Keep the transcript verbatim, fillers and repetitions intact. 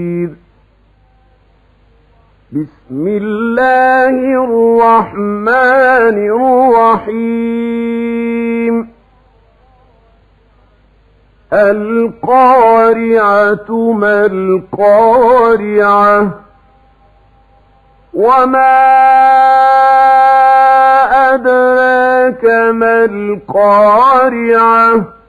بسم الله الرحمن الرحيم القارعة ما القارعة وما أدراك ما القارعة